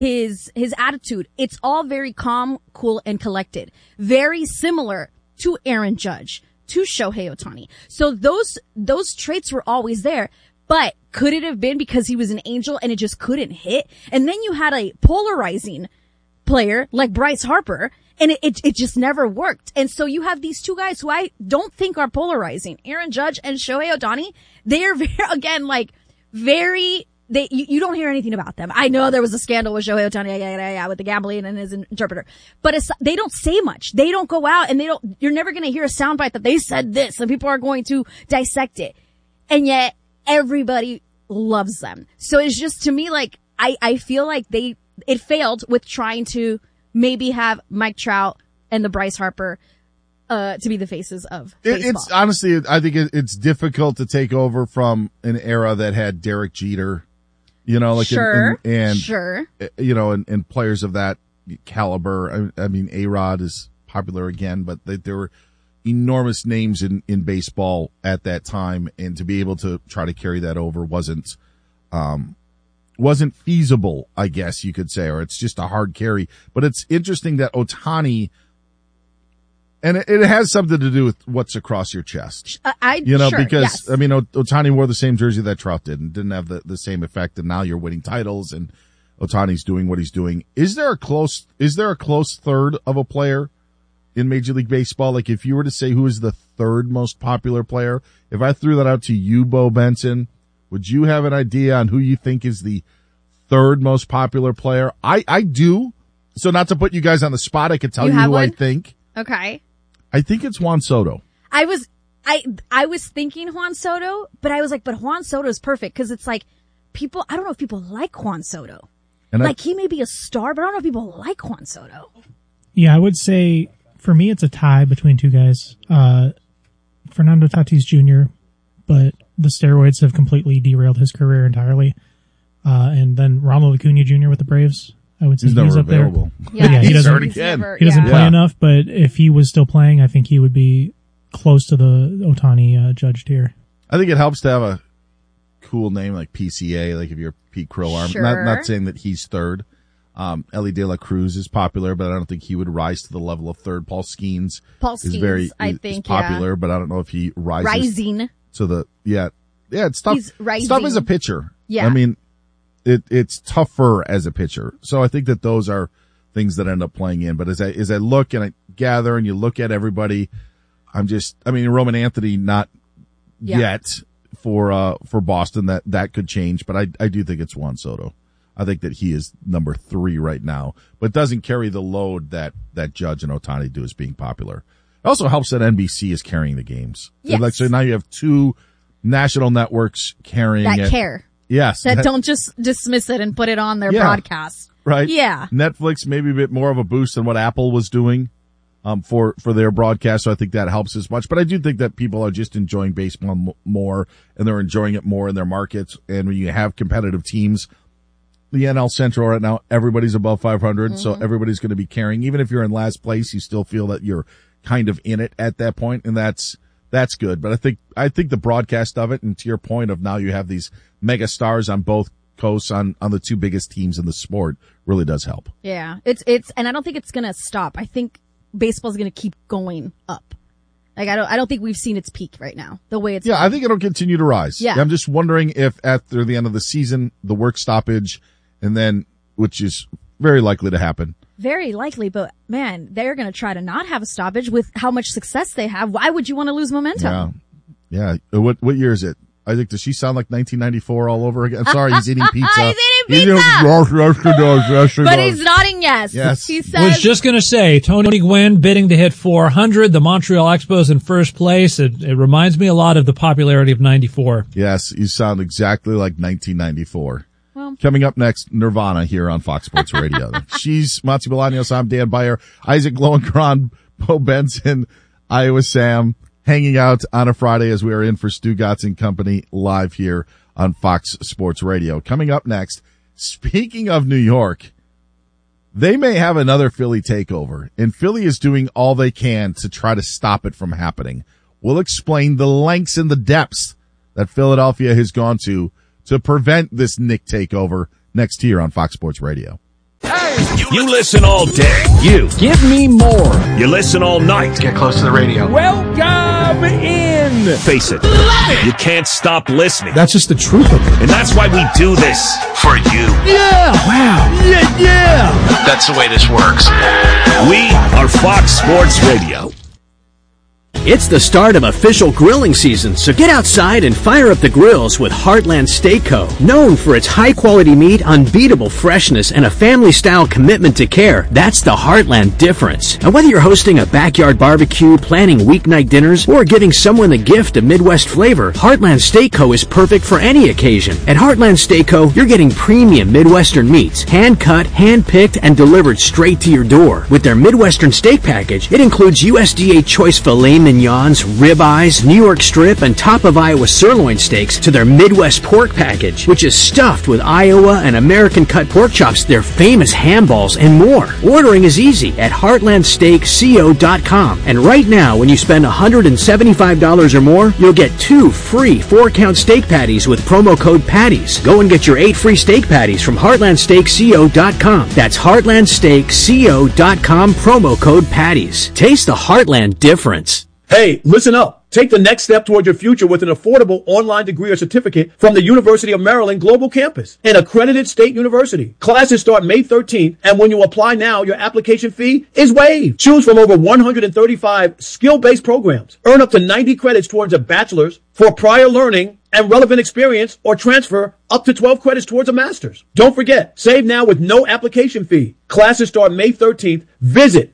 his attitude. It's all very calm, cool, and collected. Very similar to Aaron Judge, to Shohei Ohtani. So those traits were always there. But could it have been because he was an Angel and it just couldn't hit? And then you had a polarizing player like Bryce Harper, and it just never worked. And so you have these two guys who I don't think are polarizing, Aaron Judge and Shohei Ohtani. They are very, again, like very, you don't hear anything about them. I know there was a scandal with Shohei Ohtani, with the gambling and his interpreter, but they don't say much. They don't go out and you're never going to hear a soundbite that they said this and people are going to dissect it. And yet everybody loves them. So it's just, to me, like, I feel like it failed with trying to maybe have Mike Trout and the Bryce Harper to be the faces of baseball. It's honestly, I think it's difficult to take over from an era that had Derek Jeter, like sure, and players of that caliber. I mean, A-Rod is popular again, but there were enormous names in baseball at that time, and to be able to try to carry that over wasn't feasible, I guess you could say, or it's just a hard carry. But it's interesting that Ohtani, and it has something to do with what's across your chest. Sure, because, yes. I mean, Ohtani wore the same jersey that Trout did and didn't have the same effect, and now you're winning titles and Ohtani's doing what he's doing. Is there a close third of a player in Major League Baseball? Like, if you were to say who is the third most popular player, if I threw that out to you, Bo Benson, would you have an idea on who you think is the third most popular player? I do. So not to put you guys on the spot, I could tell you who I think. Okay. I think it's Juan Soto. I was thinking Juan Soto, but I was like, but Juan Soto is perfect because it's like people, I don't know if people like Juan Soto. And he may be a star, but I don't know if people like Juan Soto. Yeah, I would say for me it's a tie between two guys. Fernando Tatis Jr., but the steroids have completely derailed his career entirely. And then Ronald Acuna Jr. with the Braves. I would say he's up available. There. Yeah, he doesn't play enough, but if he was still playing, I think he would be close to the Ohtani Judge tier. I think it helps to have a cool name like PCA, like if you're Pete Crow. Sure. Not saying that he's third. Ellie De La Cruz is popular, but I don't think he would rise to the level of third. Paul Skeens is popular, but I don't know if he rises. Rising. So it's tough. He's rising. It's tough as a pitcher. Yeah. I mean, it's tougher as a pitcher. So I think that those are things that end up playing in. But as I look and I gather and you look at everybody, Roman Anthony not yet for Boston. That could change, but I do think it's Juan Soto. I think that he is number 3 right now, but doesn't carry the load that Judge and Ohtani do as being popular. It also helps that NBC is carrying the games. Yes. So now you have 2 national networks carrying that it. Care. Yes. That don't just dismiss it and put it on their broadcast. Right. Yeah. Netflix maybe a bit more of a boost than what Apple was doing for their broadcast, so I think that helps as much. But I do think that people are just enjoying baseball more, and they're enjoying it more in their markets. And when you have competitive teams, the NL Central right now, everybody's above 500, so everybody's going to be carrying. Even if you're in last place, you still feel that you're kind of in it at that point, and that's good. But I think the broadcast of it, and to your point of now you have these mega stars on both coasts on the 2 biggest teams in the sport, really does help. Yeah. It's and I don't think it's going to stop. I think baseball's going to keep going up. Like, I don't think we've seen its peak right now, the way it's going. I think it'll continue to rise. Yeah. I'm just wondering if after the end of the season, the work stoppage, and then, which is very likely to happen. Very likely, but man, they're going to try to not have a stoppage with how much success they have. Why would you want to lose momentum? Yeah. What year is it? I think, does she sound like 1994 all over again? Sorry, he's eating pizza. He's eating pizza! But he's nodding yes. Yes. He says, was just going to say, Tony Gwynn bidding to hit 400. The Montreal Expos in first place. It reminds me a lot of the popularity of 94. Yes, you sound exactly like 1994. Well, coming up next, Nirvana here on Fox Sports Radio. She's Matzi Bolaños. I'm Dan Beyer. Isaac Lowenkron, Bo Benson, Iowa Sam, hanging out on a Friday as we are in for Stu Gatz and Company live here on Fox Sports Radio. Coming up next, speaking of New York, they may have another Philly takeover, and Philly is doing all they can to try to stop it from happening. We'll explain the lengths and the depths that Philadelphia has gone to prevent this Knick takeover next here on Fox Sports Radio. You listen all day. You. Give me more. You listen all night. Get close to the radio. Welcome in. Face it. You can't stop listening. That's just the truth of it. And that's why we do this. For you. Yeah. Wow. Yeah. That's the way this works. We are Fox Sports Radio. It's the start of official grilling season, so get outside and fire up the grills with Heartland Steak Co. Known for its high-quality meat, unbeatable freshness, and a family-style commitment to care, that's the Heartland difference. And whether you're hosting a backyard barbecue, planning weeknight dinners, or giving someone the gift of Midwest flavor, Heartland Steak Co. is perfect for any occasion. At Heartland Steak Co., you're getting premium Midwestern meats, hand-cut, hand-picked, and delivered straight to your door. With their Midwestern steak package, it includes USDA choice filet mignons, ribeyes, New York strip, and top of Iowa sirloin steaks to their Midwest pork package, which is stuffed with Iowa and American cut pork chops, their famous ham balls, and more. Ordering is easy at heartlandsteakco.com. And right now, when you spend $175 or more, you'll get 2 free 4-count steak patties with promo code PATTIES. Go and get your 8 free steak patties from heartlandsteakco.com. That's heartlandsteakco.com, promo code PATTIES. Taste the Heartland difference. Hey, listen up. Take the next step toward your future with an affordable online degree or certificate from the University of Maryland Global Campus, an accredited state university. Classes start May 13th, and when you apply now, your application fee is waived. Choose from over 135 skill-based programs. Earn up to 90 credits towards a bachelor's for prior learning and relevant experience, or transfer up to 12 credits towards a master's. Don't forget, save now with no application fee. Classes start May 13th. Visit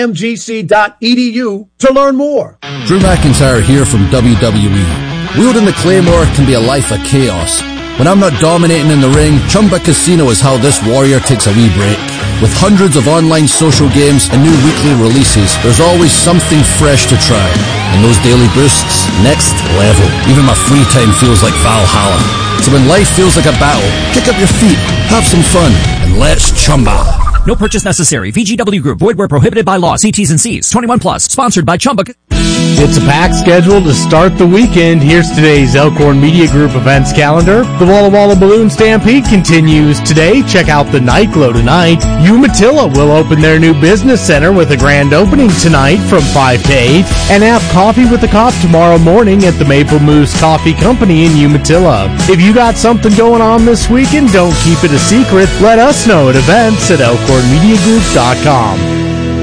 umgc.edu to learn more. Drew McIntyre here from WWE. Wielding the Claymore can be a life of chaos. When I'm not dominating in the ring, Chumba Casino is how this warrior takes a wee break. With hundreds of online social games and new weekly releases, there's always something fresh to try. And those daily boosts, next level. Even my free time feels like Valhalla. So when life feels like a battle, kick up your feet, have some fun, and let's chumba. No purchase necessary. VGW Group. Void where prohibited by law. See T's and C's. 21 plus. Sponsored by Chumba. It's a packed schedule to start the weekend. Here's today's Elkhorn Media Group events calendar. The Walla Walla Balloon Stampede continues today. Check out the Night Glow tonight. Umatilla will open their new business center with a grand opening tonight from 5 to 8. And have Coffee with the Cop tomorrow morning at the Maple Moose Coffee Company in Umatilla. If you got something going on this weekend, don't keep it a secret. Let us know at events at elkhornmediagroup.com.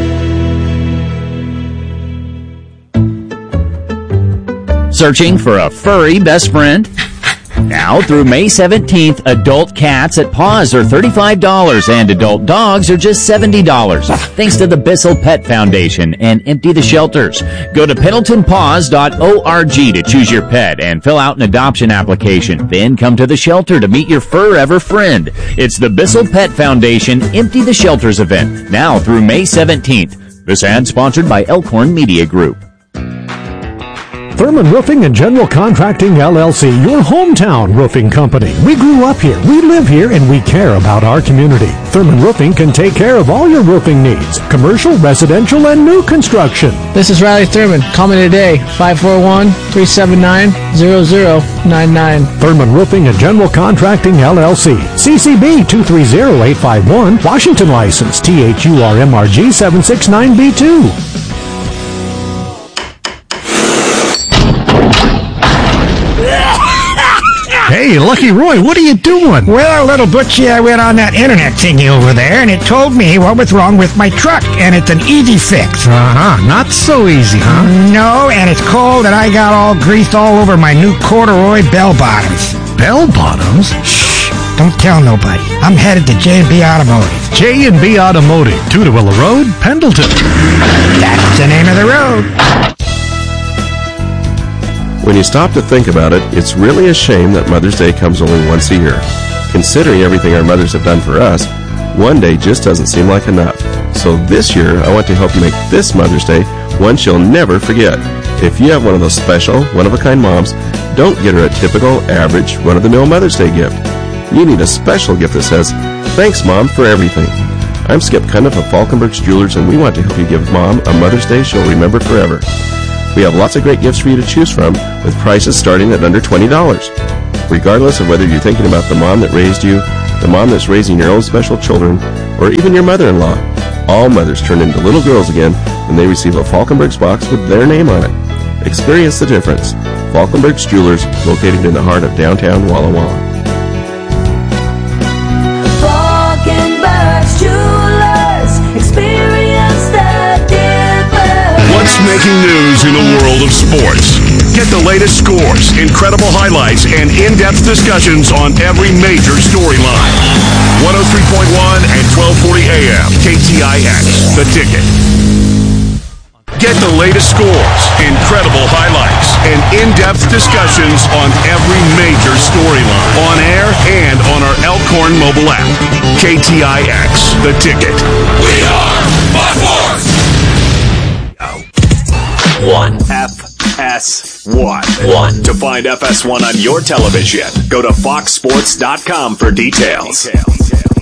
Searching for a furry best friend? Now through May 17th, adult cats at Paws are $35 and adult dogs are just $70. Thanks to the Bissell Pet Foundation and Empty the Shelters. Go to PendletonPaws.org to choose your pet and fill out an adoption application. Then come to the shelter to meet your forever friend. It's the Bissell Pet Foundation Empty the Shelters event. Now through May 17th. This ad sponsored by Elkhorn Media Group. Thurman Roofing and General Contracting, LLC, your hometown roofing company. We grew up here, we live here, and we care about our community. Thurman Roofing can take care of all your roofing needs, commercial, residential, and new construction. This is Riley Thurman. Call me today, 541-379-0099. Thurman Roofing and General Contracting, LLC, CCB 230851, Washington license, THURMRG 769B2. Hey, Lucky Roy, what are you doing? Well, little Butchie, I went on that internet thingy over there, and it told me what was wrong with my truck, and it's an easy fix. Not so easy, huh? No, and it's cold, and I got all greased all over my new corduroy bell bottoms. Bell bottoms? Shh, don't tell nobody. I'm headed to J&B Automotive. J&B Automotive, Tudorilla Road, Pendleton. That's the name of the road. When you stop to think about it, it's really a shame that Mother's Day comes only once a year. Considering everything our mothers have done for us, one day just doesn't seem like enough. So this year, I want to help you make this Mother's Day one she'll never forget. If you have one of those special, one-of-a-kind moms, don't get her a typical, average, run-of-the-mill Mother's Day gift. You need a special gift that says, "Thanks, Mom, for everything." I'm Skip Cundiff of Falkenberg's Jewelers, and we want to help you give Mom a Mother's Day she'll remember forever. We have lots of great gifts for you to choose from, with prices starting at under $20. Regardless of whether you're thinking about the mom that raised you, the mom that's raising your own special children, or even your mother-in-law. All mothers turn into little girls again when they receive a Falkenbergs box with their name on it. Experience the difference. Falkenbergs Jewelers, located in the heart of downtown Walla Walla. Falkenbergs Jewelers, experience the difference. What's making news in the world of sports? Get the latest scores, incredible highlights, and in-depth discussions on every major storyline. 103.1 and 1240 AM, KTIX, The Ticket. Get the latest scores, incredible highlights, and in-depth discussions on every major storyline. On air and on our Elkhorn mobile app. KTIX, The Ticket. We are Buckforce! 1 FS1. To find FS1 on your television, go to foxsports.com for details.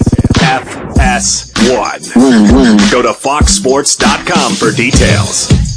FS1. Go to foxsports.com for details.